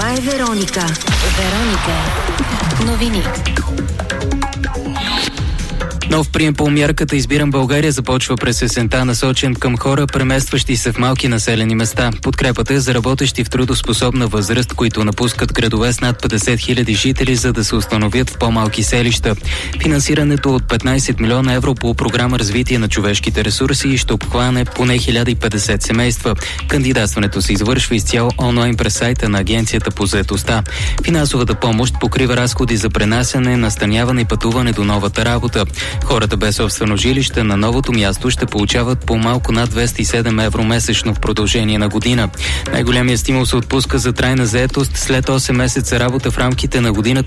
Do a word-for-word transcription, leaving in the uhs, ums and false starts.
Това е Вероника. Вероника. Новини. Нов прием по мярката "Избирам България" започва през есента, насочен към хора, преместващи се в малки населени места. Подкрепата е за работещи в трудоспособна възраст, които напускат градове с над петдесет хиляди жители, за да се установят в по-малки селища. Финансирането от петнайсет милиона евро по програма "Развитие на човешките ресурси" ще обхване поне хиляда и петдесет семейства. Кандидатстването се извършва изцяло онлайн през сайта на Агенцията по заетостта. Финансовата помощ покрива разходи за пренасяне, настаняване и пътуване до новата работа. Хората без собствено жилище на новото място ще получават по малко над двеста и седем евро месечно в продължение на година. Най-големият стимул се отпуска за трайна заетост след осем месеца работа в рамките на годината